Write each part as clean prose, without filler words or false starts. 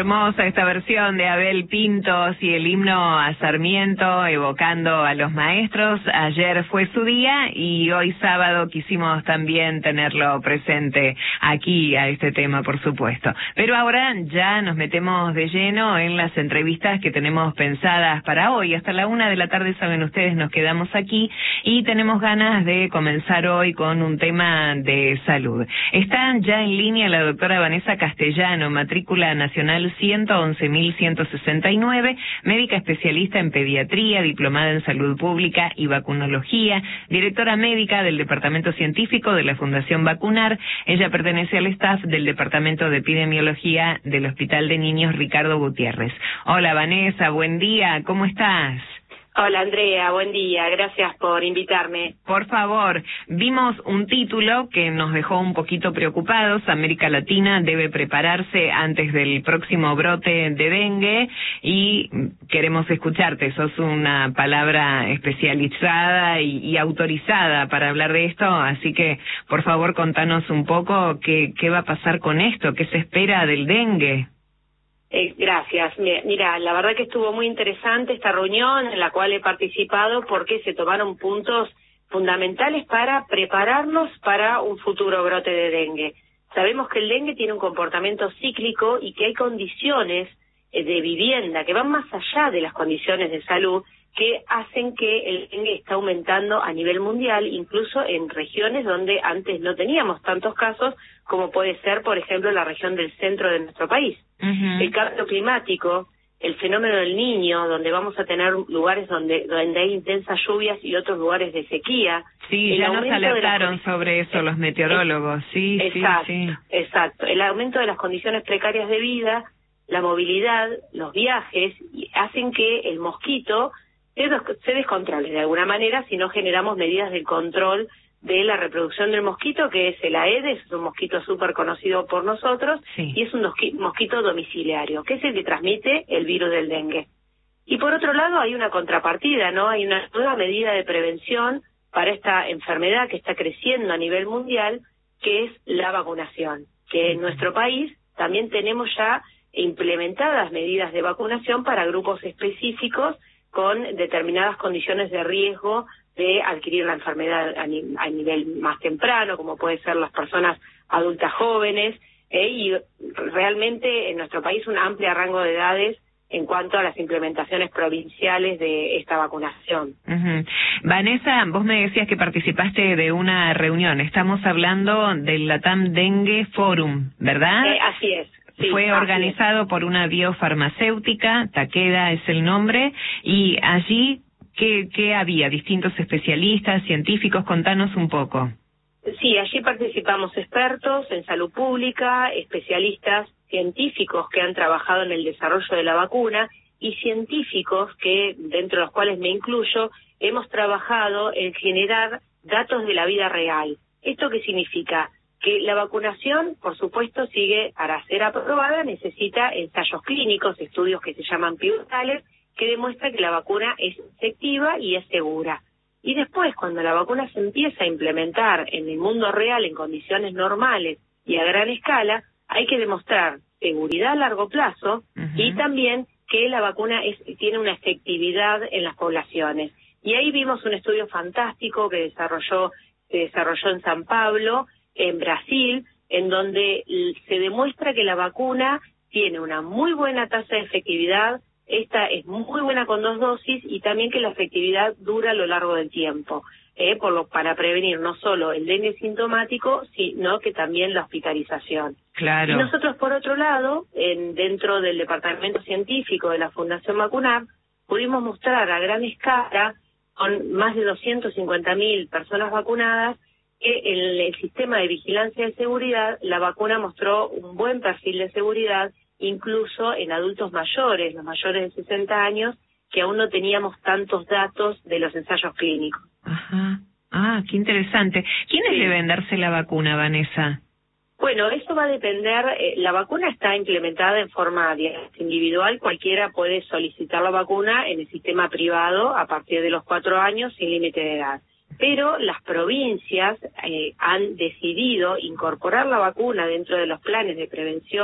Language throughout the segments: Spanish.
Hermosa esta versión de Abel Pintos y el himno a Sarmiento evocando a los maestros. Ayer fue su día y hoy sábado quisimos también tenerlo presente aquí a este tema, por supuesto. Pero ahora ya nos metemos de lleno en las entrevistas que tenemos pensadas para hoy. Hasta la 1 de la tarde, saben ustedes, nos quedamos aquí y tenemos ganas de comenzar hoy con un tema de salud. Está ya en línea la doctora Vanessa Castellano, matrícula nacional 111.169, médica especialista en pediatría, diplomada en salud pública y vacunología, directora médica del Departamento Científico de la Fundación Vacunar. Ella pertenece al staff del Departamento de Epidemiología del Hospital de Niños Ricardo Gutiérrez. Hola Vanessa, buen día, ¿cómo estás? Hola Andrea, buen día, gracias por invitarme. Por favor, vimos un título que nos dejó un poquito preocupados. América Latina debe prepararse antes del próximo brote de dengue y queremos escucharte. Sos una palabra especializada y autorizada para hablar de esto, así que por favor contanos un poco qué va a pasar con esto, qué se espera del dengue. Gracias. Mira, la verdad que estuvo muy interesante esta reunión en la cual he participado porque se tomaron puntos fundamentales para prepararnos para un futuro brote de dengue. Sabemos que el dengue tiene un comportamiento cíclico y que hay condiciones de vivienda que van más allá de las condiciones de salud que hacen que el dengue está aumentando a nivel mundial, incluso en regiones donde antes no teníamos tantos casos, como puede ser, por ejemplo, la región del centro de nuestro país. El cambio climático, el fenómeno del Niño, donde vamos a tener lugares donde hay intensas lluvias y otros lugares de sequía. Sí, ya nos alertaron sobre eso los meteorólogos, sí, exacto, sí. Exacto. El aumento de las condiciones precarias de vida, la movilidad, los viajes, hacen que el mosquito se descontrole de alguna manera si no generamos medidas de control de la reproducción del mosquito, que es el Aedes, es un mosquito súper conocido por nosotros, sí. Y es un mosquito domiciliario, que es el que transmite el virus del dengue. Y por otro lado hay una contrapartida, ¿no? Hay una nueva medida de prevención para esta enfermedad que está creciendo a nivel mundial, que es la vacunación, que en nuestro país también tenemos ya implementadas medidas de vacunación para grupos específicos con determinadas condiciones de riesgo de adquirir la enfermedad a nivel más temprano, como puede ser las personas adultas jóvenes, y realmente en nuestro país un amplio rango de edades en cuanto a las implementaciones provinciales de esta vacunación. Vanessa, vos me decías que participaste de una reunión. Estamos hablando del LATAM Dengue Forum, ¿verdad? Así es. Sí, fue organizado por una biofarmacéutica, Takeda es el nombre, y allí, ¿qué había? ¿Distintos especialistas, científicos? Contanos un poco. Sí, allí participamos expertos en salud pública, especialistas científicos que han trabajado en el desarrollo de la vacuna y científicos que, dentro de los cuales me incluyo, hemos trabajado en generar datos de la vida real. ¿Esto qué significa? Que la vacunación, por supuesto, para ser aprobada, necesita ensayos clínicos, estudios que se llaman pivotales, que demuestran que la vacuna es efectiva y es segura. Y después, cuando la vacuna se empieza a implementar en el mundo real, en condiciones normales y a gran escala, hay que demostrar seguridad a largo plazo y también que la vacuna tiene una efectividad en las poblaciones. Y ahí vimos un estudio fantástico que se desarrolló en San Pablo, en Brasil, en donde se demuestra que la vacuna tiene una muy buena tasa de efectividad, esta es muy buena con 2 dosis y también que la efectividad dura a lo largo del tiempo, para prevenir no solo el dengue sintomático, sino que también la hospitalización. Claro. Y nosotros, por otro lado, dentro del Departamento Científico de la Fundación Vacunar, pudimos mostrar a gran escala, con más de 250.000 personas vacunadas, que en el sistema de vigilancia de seguridad la vacuna mostró un buen perfil de seguridad, incluso en adultos mayores, los mayores de 60 años, que aún no teníamos tantos datos de los ensayos clínicos. Ajá. Qué interesante. ¿Quiénes deben darse la vacuna, Vanessa? Bueno, eso va a depender, la vacuna está implementada en forma individual, cualquiera puede solicitar la vacuna en el sistema privado a partir de los 4 años sin límite de edad. Pero las provincias han decidido incorporar la vacuna dentro de los planes de prevención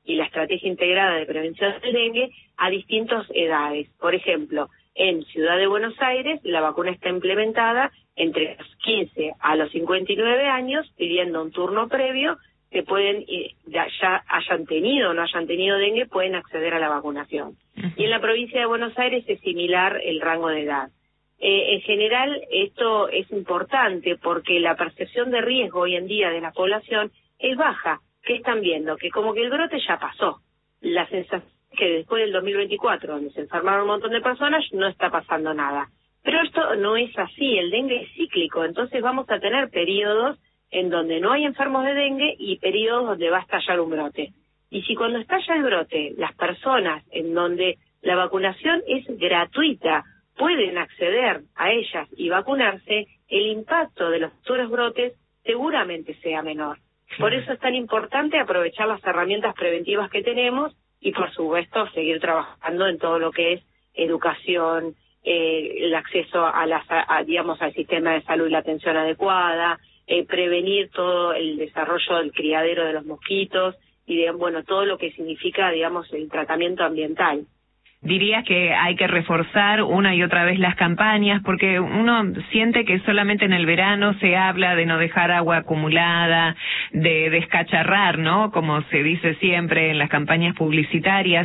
y la estrategia integrada de prevención del dengue a distintas edades. Por ejemplo, en Ciudad de Buenos Aires la vacuna está implementada entre los 15 a los 59 años, pidiendo un turno previo, que pueden, ya hayan tenido o no hayan tenido dengue, pueden acceder a la vacunación. Y en la provincia de Buenos Aires es similar el rango de edad. En general, esto es importante porque la percepción de riesgo hoy en día de la población es baja. ¿Qué están viendo? Que como que el brote ya pasó. La sensación es que después del 2024, donde se enfermaron un montón de personas, no está pasando nada. Pero esto no es así, el dengue es cíclico, entonces vamos a tener periodos en donde no hay enfermos de dengue y periodos donde va a estallar un brote. Y si cuando estalla el brote, las personas en donde la vacunación es gratuita, pueden acceder a ellas y vacunarse, el impacto de los futuros brotes seguramente sea menor. Por eso es tan importante aprovechar las herramientas preventivas que tenemos y, por supuesto, seguir trabajando en todo lo que es educación, el acceso digamos, al sistema de salud y la atención adecuada, prevenir todo el desarrollo del criadero de los mosquitos y, bueno, todo lo que significa, digamos, el tratamiento ambiental. Dirías que hay que reforzar una y otra vez las campañas, porque uno siente que solamente en el verano se habla de no dejar agua acumulada, de descacharrar, ¿no? Como se dice siempre en las campañas publicitarias,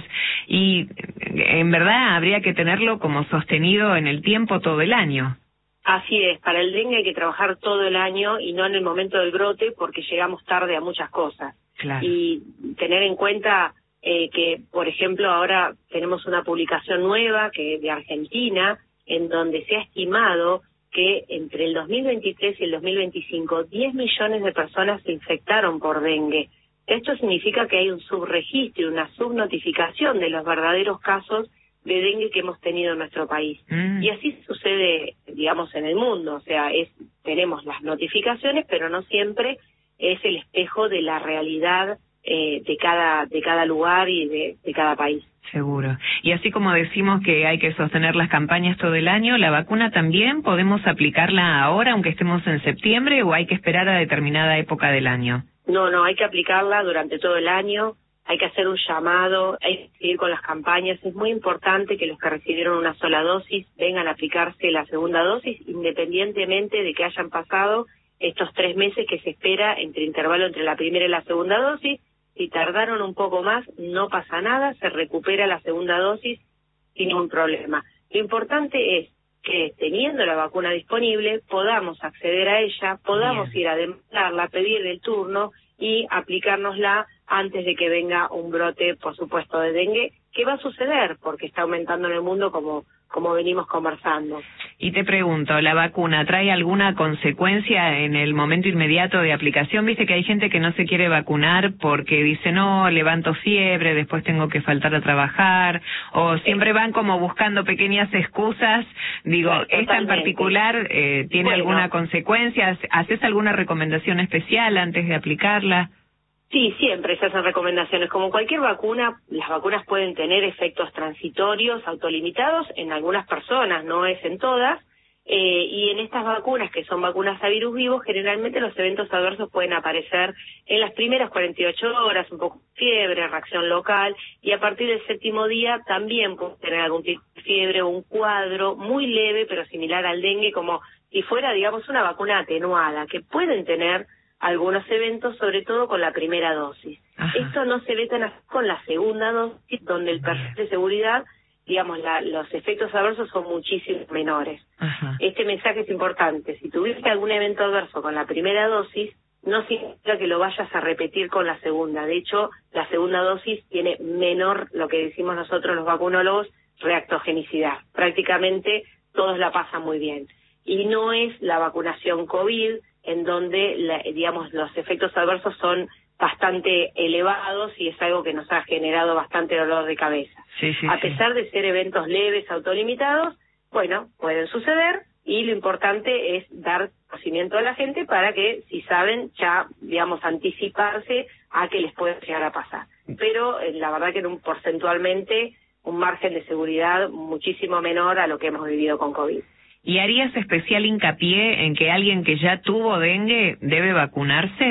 y en verdad habría que tenerlo como sostenido en el tiempo todo el año. Así es, para el dengue hay que trabajar todo el año y no en el momento del brote, porque llegamos tarde a muchas cosas. Claro. Y tener en cuenta que, por ejemplo, ahora tenemos una publicación nueva que de Argentina, en donde se ha estimado que entre el 2023 y el 2025, 10 millones de personas se infectaron por dengue. Esto significa que hay un subregistro y una subnotificación de los verdaderos casos de dengue que hemos tenido en nuestro país. Y así sucede, digamos, en el mundo. O sea, tenemos las notificaciones, pero no siempre es el espejo de la realidad de cada lugar y de cada país. Seguro. Y así como decimos que hay que sostener las campañas todo el año, ¿la vacuna también podemos aplicarla ahora, aunque estemos en septiembre, o hay que esperar a determinada época del año? No, hay que aplicarla durante todo el año, hay que hacer un llamado, hay que seguir con las campañas. Es muy importante que los que recibieron una sola dosis vengan a aplicarse la segunda dosis, independientemente de que hayan pasado estos 3 meses que se espera intervalo entre la primera y la segunda dosis. Si tardaron un poco más, no pasa nada, se recupera la segunda dosis sin ningún problema. Lo importante es que, teniendo la vacuna disponible, podamos acceder a ella, podamos ir a demandarla, pedir el turno y aplicárnosla antes de que venga un brote, por supuesto, de dengue, que va a suceder porque está aumentando en el mundo como venimos conversando. Y te pregunto, ¿la vacuna trae alguna consecuencia en el momento inmediato de aplicación? Viste que hay gente que no se quiere vacunar porque dice, no, levanto fiebre, después tengo que faltar a trabajar, o siempre van como buscando pequeñas excusas. Digo, ¿esta en particular tiene alguna consecuencia? ¿Haces alguna recomendación especial antes de aplicarla? Sí, siempre se hacen recomendaciones. Como cualquier vacuna, las vacunas pueden tener efectos transitorios, autolimitados en algunas personas, no es en todas. Y en estas vacunas, que son vacunas a virus vivos, generalmente los eventos adversos pueden aparecer en las primeras 48 horas, un poco de fiebre, reacción local, y a partir del 7º día también pueden tener algún tipo de fiebre o un cuadro muy leve, pero similar al dengue, como si fuera, digamos, una vacuna atenuada, que pueden tener algunos eventos, sobre todo con la primera dosis. Ajá. Esto no se ve tan así con la segunda dosis, donde el perfil de seguridad, digamos, los efectos adversos son muchísimo menores. Ajá. Este mensaje es importante. Si tuviste algún evento adverso con la primera dosis, no significa que lo vayas a repetir con la segunda. De hecho, la segunda dosis tiene menor, lo que decimos nosotros los vacunólogos, reactogenicidad. Prácticamente todos la pasan muy bien. Y no es la vacunación COVID, en donde, digamos, los efectos adversos son bastante elevados y es algo que nos ha generado bastante dolor de cabeza. A pesar de ser eventos leves, autolimitados, bueno, pueden suceder y lo importante es dar conocimiento a la gente para que, si saben, ya, digamos, anticiparse a que les puede llegar a pasar. Pero la verdad que porcentualmente un margen de seguridad muchísimo menor a lo que hemos vivido con COVID. ¿Y harías especial hincapié en que alguien que ya tuvo dengue debe vacunarse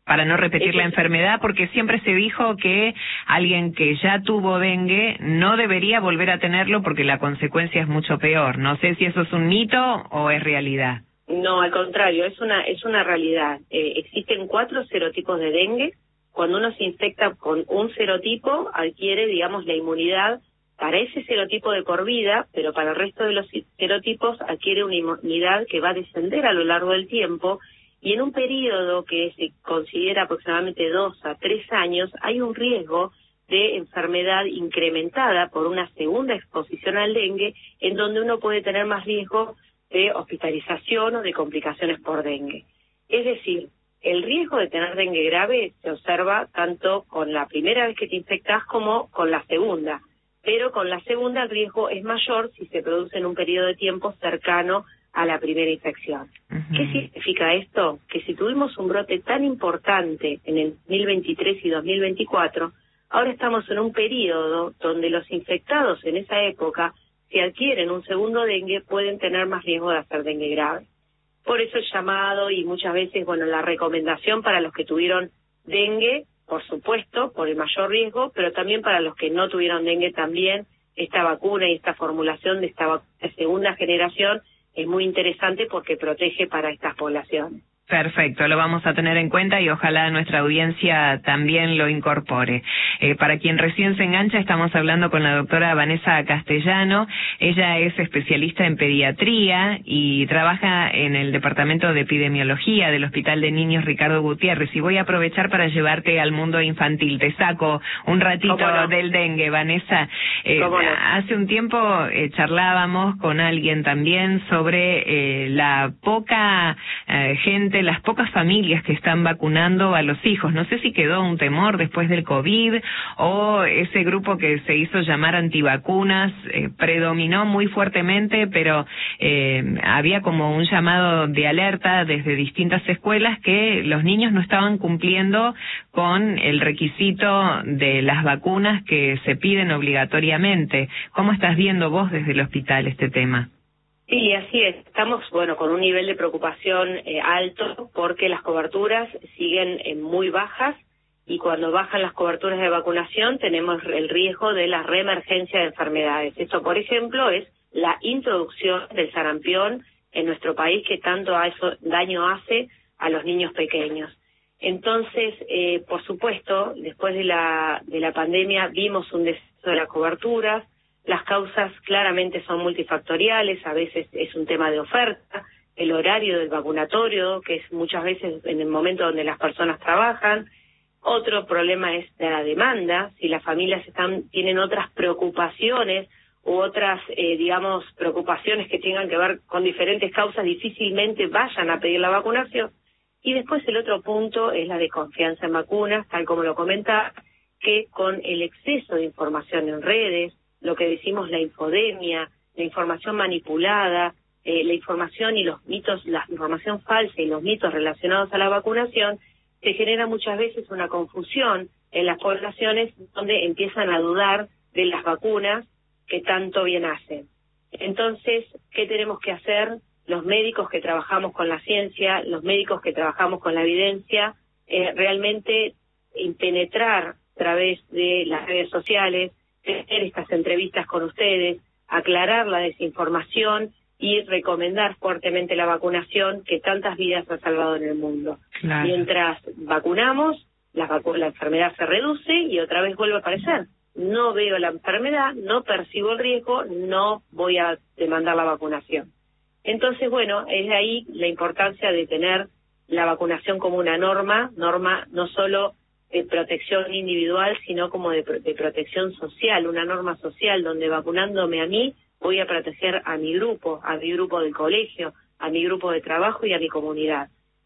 para no repetir la enfermedad, porque siempre se dijo que alguien que ya tuvo dengue no debería volver a tenerlo porque la consecuencia es mucho peor. No sé si eso es un mito o es realidad. No, al contrario, es una realidad. Existen 4 serotipos de dengue. Cuando uno se infecta con un serotipo, adquiere, digamos, la inmunidad para ese serotipo de por vida, pero para el resto de los serotipos adquiere una inmunidad que va a descender a lo largo del tiempo, y en un periodo que se considera aproximadamente 2 a 3 años, hay un riesgo de enfermedad incrementada por una segunda exposición al dengue, en donde uno puede tener más riesgo de hospitalización o de complicaciones por dengue. Es decir, el riesgo de tener dengue grave se observa tanto con la primera vez que te infectas como con la segunda, pero con la segunda el riesgo es mayor si se produce en un periodo de tiempo cercano a la primera infección. ¿Qué significa esto? Que si tuvimos un brote tan importante en el 2023 y 2024, ahora estamos en un periodo donde los infectados en esa época, si adquieren un segundo dengue, pueden tener más riesgo de hacer dengue grave. Por eso el llamado y muchas veces, bueno, la recomendación para los que tuvieron dengue, por supuesto, por el mayor riesgo, pero también para los que no tuvieron dengue también, esta vacuna y esta formulación de esta vacuna de segunda generación es muy interesante porque protege para estas poblaciones. Perfecto, lo vamos a tener en cuenta y ojalá nuestra audiencia también lo incorpore. Para quien recién se engancha, estamos hablando con la doctora Vanessa Castellano. Ella es especialista en pediatría y trabaja en el Departamento de Epidemiología del Hospital de Niños Ricardo Gutiérrez. Y voy a aprovechar para llevarte al mundo infantil. Te saco un ratito del dengue, Vanessa. Hace un tiempo charlábamos con alguien también sobre la poca gente, las pocas familias que están vacunando a los hijos. No sé si quedó un temor después del COVID o ese grupo que se hizo llamar antivacunas predominó muy fuertemente, pero había como un llamado de alerta desde distintas escuelas que los niños no estaban cumpliendo con el requisito de las vacunas que se piden obligatoriamente. ¿Cómo estás viendo vos desde el hospital este tema? Sí, así es. Estamos, con un nivel de preocupación alto porque las coberturas siguen muy bajas, y cuando bajan las coberturas de vacunación tenemos el riesgo de la reemergencia de enfermedades. Esto, por ejemplo, es la introducción del sarampión en nuestro país, que tanto daño hace a los niños pequeños. Entonces, por supuesto, después de la pandemia vimos un descenso de las coberturas. Las causas claramente son multifactoriales, a veces es un tema de oferta, el horario del vacunatorio, que es muchas veces en el momento donde las personas trabajan. Otro problema es de la demanda, si las familias tienen otras preocupaciones u otras, preocupaciones que tengan que ver con diferentes causas, difícilmente vayan a pedir la vacunación. Y después el otro punto es la desconfianza en vacunas, tal como lo comentaba, que con el exceso de información en redes, lo que decimos la infodemia, la información manipulada, la información y los mitos, la información falsa y los mitos relacionados a la vacunación, se genera muchas veces una confusión en las poblaciones donde empiezan a dudar de las vacunas que tanto bien hacen. Entonces, ¿qué tenemos que hacer? Los médicos que trabajamos con la ciencia, los médicos que trabajamos con la evidencia, realmente penetrar a través de las redes sociales, tener estas entrevistas con ustedes, aclarar la desinformación y recomendar fuertemente la vacunación que tantas vidas ha salvado en el mundo. Claro. Mientras vacunamos, la enfermedad se reduce y otra vez vuelve a aparecer. No veo la enfermedad, no percibo el riesgo, no voy a demandar la vacunación. Entonces, es de ahí la importancia de tener la vacunación como una norma no solo de protección individual, sino como de protección social, una norma social donde vacunándome a mí voy a proteger a mi grupo del colegio, a mi grupo de trabajo y a mi comunidad.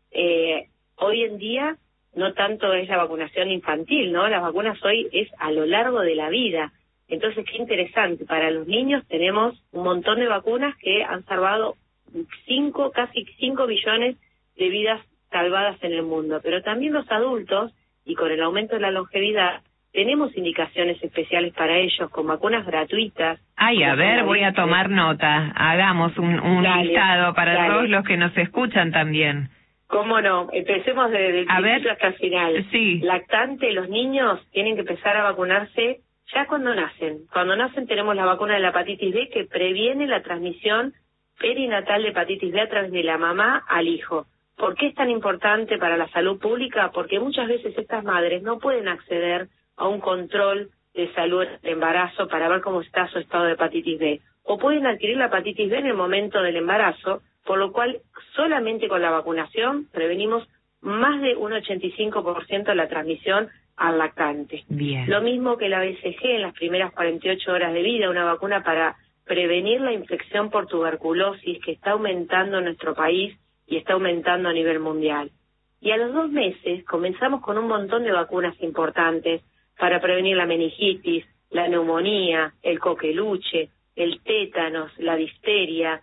Hoy en día no tanto es la vacunación infantil, ¿no? Las vacunas hoy es a lo largo de la vida. Entonces, qué interesante. Para los niños tenemos un montón de vacunas que han salvado casi 5 billones de vidas salvadas en el mundo. Pero también los adultos, y con el aumento de la longevidad, tenemos indicaciones especiales para ellos, con vacunas gratuitas. Voy a tomar nota. Hagamos un listado para todos los que nos escuchan también. ¿Cómo no? Empecemos desde el principio hasta el final. Sí. Lactante, los niños tienen que empezar a vacunarse ya cuando nacen. Cuando nacen tenemos la vacuna de la hepatitis B que previene la transmisión perinatal de hepatitis B a través de la mamá al hijo. ¿Por qué es tan importante para la salud pública? Porque muchas veces estas madres no pueden acceder a un control de salud de embarazo para ver cómo está su estado de hepatitis B. O pueden adquirir la hepatitis B en el momento del embarazo, por lo cual solamente con la vacunación prevenimos más de un 85% de la transmisión al lactante. Bien. Lo mismo que la BCG en las primeras 48 horas de vida, una vacuna para prevenir la infección por tuberculosis que está aumentando en nuestro país y está aumentando a nivel mundial. Y a los 2 meses comenzamos con un montón de vacunas importantes para prevenir la meningitis, la neumonía, el coqueluche, el tétanos, la difteria,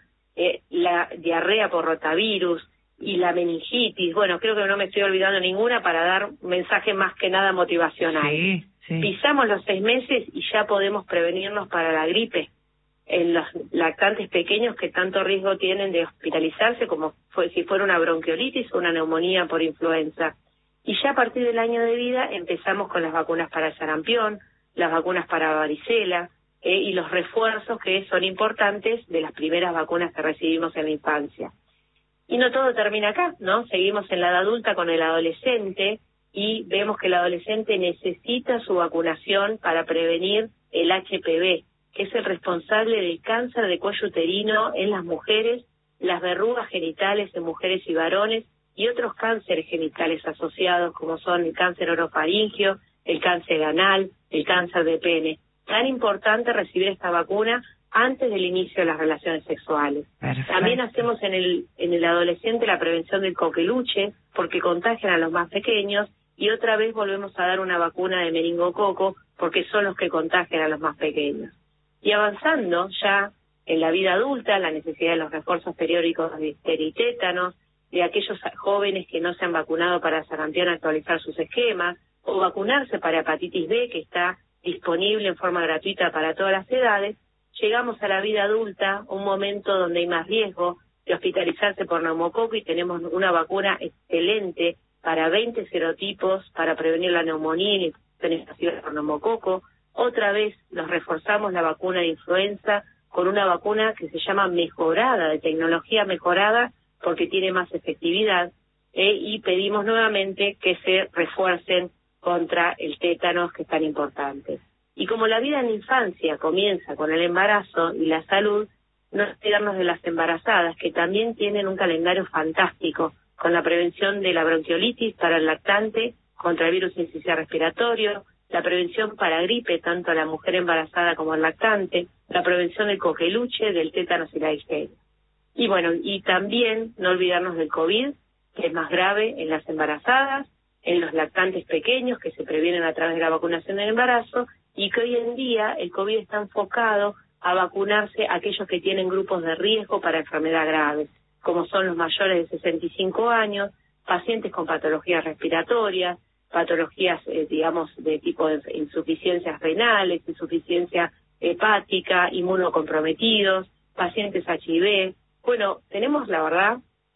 la diarrea por rotavirus y la meningitis. Bueno, creo que no me estoy olvidando ninguna para dar un mensaje más que nada motivacional. Sí, sí. Pisamos los 6 meses y ya podemos prevenirnos para la gripe en los lactantes pequeños que tanto riesgo tienen de hospitalizarse como si fuera una bronquiolitis o una neumonía por influenza. Y ya a partir del año de vida empezamos con las vacunas para el sarampión, las vacunas para varicela y los refuerzos que son importantes de las primeras vacunas que recibimos en la infancia. Y no todo termina acá, ¿no? Seguimos en la edad adulta con el adolescente y vemos que el adolescente necesita su vacunación para prevenir el HPV, que es el responsable del cáncer de cuello uterino en las mujeres, las verrugas genitales en mujeres y varones y otros cánceres genitales asociados como son el cáncer orofaringio, el cáncer anal, el cáncer de pene. Tan importante recibir esta vacuna antes del inicio de las relaciones sexuales. Perfecto. También hacemos en el adolescente la prevención del coqueluche porque contagian a los más pequeños y otra vez volvemos a dar una vacuna de meningococo porque son los que contagian a los más pequeños. Y avanzando ya en la vida adulta, la necesidad de los refuerzos periódicos de difteria y tétanos, de aquellos jóvenes que no se han vacunado para sarampión actualizar sus esquemas, o vacunarse para hepatitis B, que está disponible en forma gratuita para todas las edades, llegamos a la vida adulta, un momento donde hay más riesgo de hospitalizarse por neumococo y tenemos una vacuna excelente para 20 serotipos para prevenir la neumonía y infecciones por neumococo. Otra vez nos reforzamos la vacuna de influenza con una vacuna que se llama mejorada, de tecnología mejorada, porque tiene más efectividad, y pedimos nuevamente que se refuercen contra el tétanos, que es tan importante. Y como la vida en la infancia comienza con el embarazo y la salud, no olvidarnos de las embarazadas, que también tienen un calendario fantástico, con la prevención de la bronquiolitis para el lactante, contra el virus sincicial respiratorio, la prevención para gripe, tanto a la mujer embarazada como al lactante, la prevención del coqueluche, del tétanos y la difteria. Y bueno, y también no olvidarnos del COVID, que es más grave en las embarazadas, en los lactantes pequeños, que se previenen a través de la vacunación del embarazo, y que hoy en día el COVID está enfocado a vacunarse a aquellos que tienen grupos de riesgo para enfermedad grave, como son los mayores de 65 años, pacientes con patologías respiratorias, patologías, digamos, de tipo de insuficiencias renales, insuficiencia hepática, inmunocomprometidos, pacientes HIV. Bueno, tenemos, la verdad,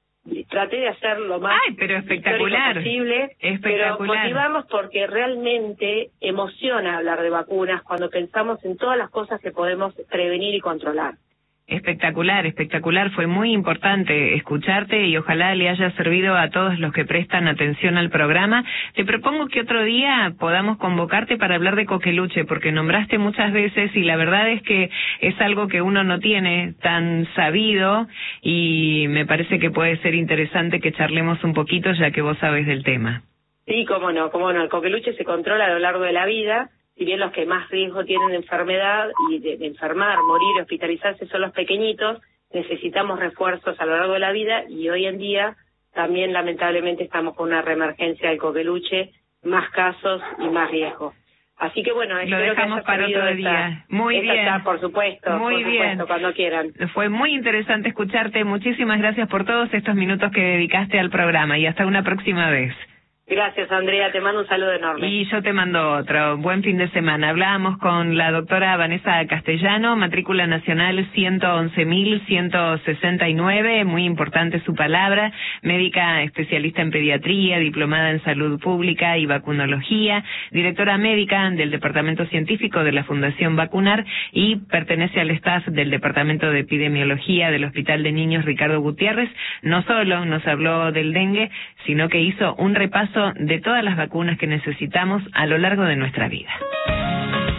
traté de hacer lo más pero espectacular posible, pero motivamos porque realmente emociona hablar de vacunas cuando pensamos en todas las cosas que podemos prevenir y controlar. Espectacular, espectacular. Fue muy importante escucharte y ojalá le haya servido a todos los que prestan atención al programa. Te propongo que otro día podamos convocarte para hablar de coqueluche, porque nombraste muchas veces y la verdad es que es algo que uno no tiene tan sabido y me parece que puede ser interesante que charlemos un poquito ya que vos sabes del tema. Sí, cómo no. El coqueluche se controla a lo largo de la vida. Si bien los que más riesgo tienen de enfermedad y de enfermar, morir, hospitalizarse son los pequeñitos, necesitamos refuerzos a lo largo de la vida y hoy en día también lamentablemente estamos con una reemergencia del coqueluche, más casos y más riesgo. Así que bueno, lo dejamos para otro día. Muy bien. Por supuesto, cuando quieran. Fue muy interesante escucharte. Muchísimas gracias por todos estos minutos que dedicaste al programa y hasta una próxima vez. Gracias, Andrea, te mando un saludo enorme. Y yo te mando otro. Buen fin de semana. Hablábamos con la doctora Vanessa Castellano, matrícula nacional 111.169, muy importante su palabra, médica especialista en pediatría, diplomada en salud pública y vacunología, directora médica del Departamento Científico de la Fundación Vacunar y pertenece al staff del Departamento de Epidemiología del Hospital de Niños Ricardo Gutiérrez. No solo nos habló del dengue, sino que hizo un repaso de todas las vacunas que necesitamos a lo largo de nuestra vida.